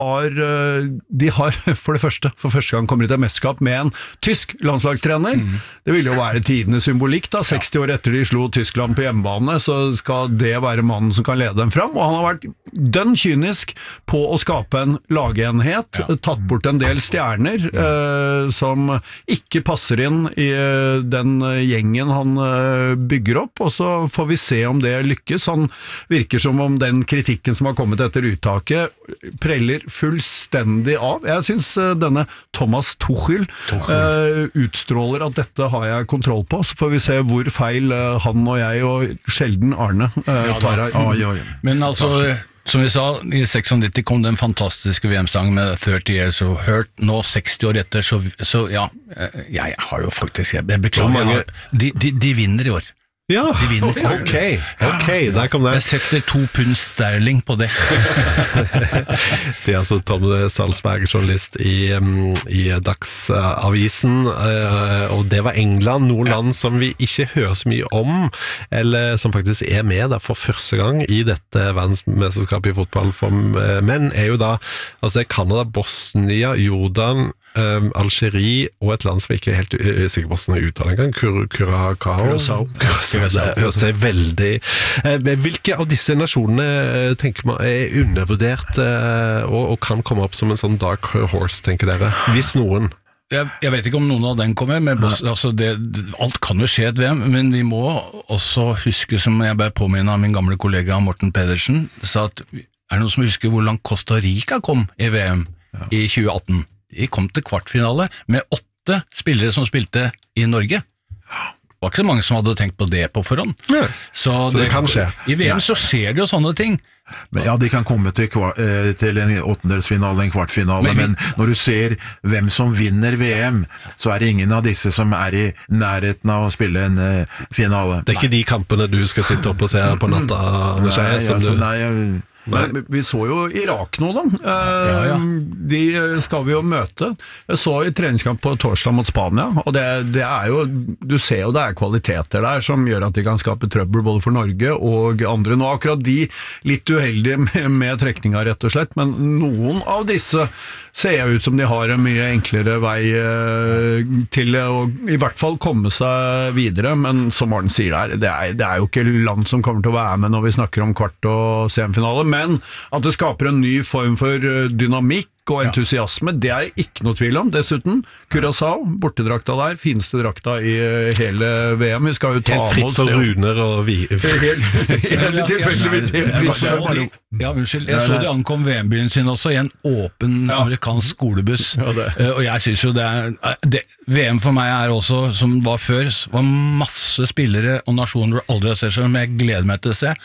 de har for det første gang kommer de til mesterskap med en tysk landslagstrener. Det vil jo være tidenes symbolikk da, 60 år etter de slo Tyskland på hjemmebane, så skal det være mannen som kan lede dem fram, og han har vært dønn kynisk på å skape en lagenhet, tatt bort en del stjerner som ikke passer inn i den gjengen han bygger opp, og så får vi se om det lykkes. Han virker som om den kritikken som har kommet etter uttaket preller fullstendig av. Jeg synes denne Thomas Tuchel utstråler at dette har jeg kontroll på, så får vi se hvor feil han og jeg og sjelden Arne tar av. Men altså, som vi sa, i 96 kom den fantastiske VM-sangen med 30 Years of Hurt, nå 60 år etter, så ja, jeg har jo faktisk, jeg beklager, de vinner i år. Ja, ok, der kom det. Jeg setter 2 pund sterling på det. Sier altså Tom Salzberg, journalist i Dagsavisen, og det var England, noen land som vi ikke hører så mye om, eller som faktisk er med da, for første gang i dette verdensmesterskapet i fotball for menn, er jo da, altså Canada, Bosnia, Jordan, Algerie og et land som jeg ikke er helt sikker på hvordan jeg uttaler engang, Curaçao. Det hører seg veldig. Hvilke av disse nasjonene tenker man er undervurdert og kan komme opp som en sånn dark horse, tenker dere? Hvis noen? Jeg vet ikke om noen av den kommer, men altså alt kan jo skje et VM, men vi må også huske, som jeg ble påminnet av min gamle kollega Morten Pedersen, sa at er det noen som husker hvor langt Costa Rica kom i VM i 2018? De kom til kvartfinale med 8 spillere som spilte i Norge. Det var ikke så mange som hadde tenkt på det på forhånd. Så det kan skje. I VM så skjer det jo sånne ting. Men ja, de kan komme til en åttendelsfinale, en kvartfinale, men når du ser hvem som vinner VM, så er det ingen av disse som er i nærheten av å spille en finale. Det er ikke de kampene du skal sitte opp og se på natta, Anders. Men vi så jo Irak nå da de skal vi jo møte. Jeg så i treningskamp på torsdag mot Spania, og det er jo, du ser jo det er kvaliteter der som gjør at de kan skape trøbbel både for Norge og andre. Nå akkurat de litt uheldige med trekninga rett og slett, men noen av disse ser ut som de har en mye enklere vei til å i hvert fall komme seg videre, men som Arne sier der, det er jo ikke land som kommer til å være med når vi snakker om kvart- og semifinale, men at det skaper en ny form for dynamikk og entusiasme, det er ikke noe tvil om. Dessuten, Curaçao, bortedrakta der, fineste drakta i hele VM. Vi skal jo ta helt fritt for runer og Helt tilfeldigvis helt fritt. Jeg så de ankom VM-byen sin også i en åpen amerikansk skolebuss, og jeg synes jo VM for meg er også, som var før, var masse spillere og nasjoner du aldri har sett, som jeg gleder meg til å se.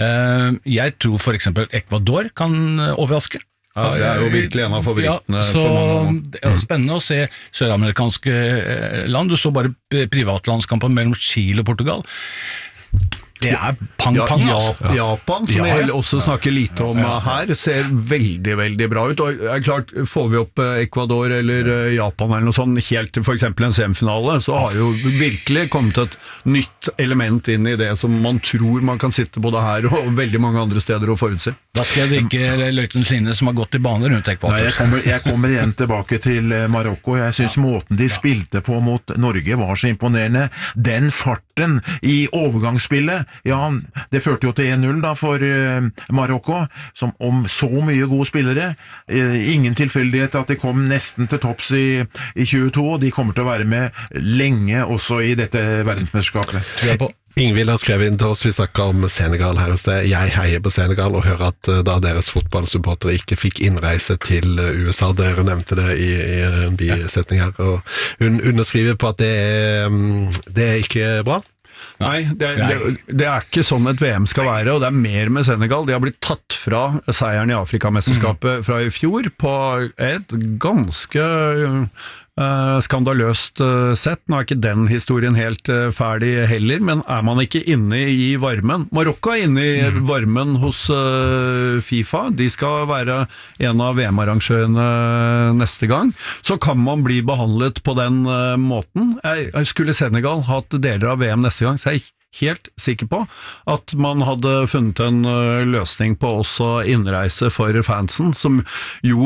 Jeg tror for eksempel Ecuador kan overraske. Ja, det er jo virkelig en av favorittene så for mange. Det er spennende å se søramerikanske land. Du så bare privatlandskampen mellom Chile og Portugal. Det er pang-pang, Japan, som vi også snakker lite om her, ser veldig, veldig bra ut. Og klart, får vi opp Ecuador eller Japan eller noe sånt, helt til for eksempel en semifinale, så har jo virkelig kommet et nytt element inn i det som man tror man kan sitte både her og veldig mange andre steder og forutse. Da skal jeg drikke Løytens Line som har gått i bane rundt Ecuador. Jeg kommer igjen tilbake til Marokko. Jeg synes måten de spilte på mot Norge var så imponerende. Den farten i overgangsspillet, det førte jo til 1-0 da for Marokko, som om så mye gode spillere. Ingen tilfeldighet at de kom nesten til topps i 22, og de kommer til å være med lenge også i dette verdensmesterskapet. Tror jeg på. Ingvild har skrevet inn til oss, vi snakker om Senegal her i sted. Jeg heier på Senegal og hører at da deres fotballsupportere ikke fikk innreise til USA, dere nevnte det i en bisetning her, og hun underskriver på at det er ikke bra. Nei, det er ikke sånn et VM skal være, og det er mer med Senegal. De har blitt tatt fra seieren i Afrikamesterskapet fra i fjor på et ganske skandaløst sett. Nå er ikke den historien helt ferdig heller, men er man ikke inne i varmen? Marokko er inne i varmen hos FIFA. De skal være en av VM-arrangørene neste gang. Så kan man bli behandlet på den måten. Skulle Senegal hatt deler av VM neste gang, så er jeg helt sikker på at man hadde funnet en løsning på også innreise for fansen, som jo